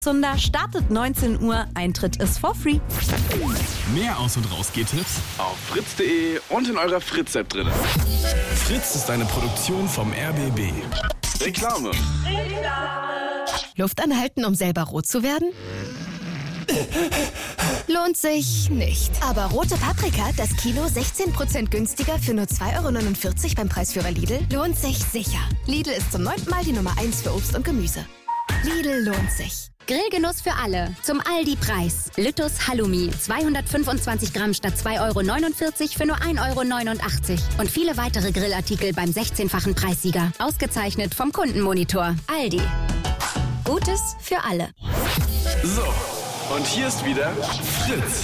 Zunder startet 19 Uhr, Eintritt ist for free. Mehr Aus- und Raus-Geht-Tipps auf fritz.de und in eurer Fritz-App drin. Fritz ist eine Produktion vom RBB. Reklame. Luft anhalten, um selber rot zu werden? Lohnt sich nicht. Aber rote Paprika, das Kilo 16% günstiger für nur 2,49 € beim Preisführer Lidl, lohnt sich sicher. Lidl ist zum 9. Mal die Nummer 1 für Obst und Gemüse. Lidl lohnt sich. Grillgenuss für alle. Zum Aldi-Preis. Lüttus Halloumi. 225 Gramm statt 2,49 € für nur 1,89 € Und viele weitere Grillartikel beim 16-fachen Preissieger. Ausgezeichnet vom Kundenmonitor. Aldi. Gutes für alle. So, und hier ist wieder Fritz.